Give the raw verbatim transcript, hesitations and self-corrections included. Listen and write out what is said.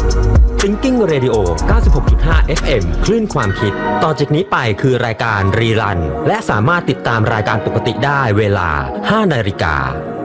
Thinking Radio เก้าสิบหกจุดห้า เอฟ เอ็ม คลื่นความคิดต่อจากนี้ไปคือรายการรีรันและสามารถติดตามรายการปกติได้เวลา ห้านาฬิกา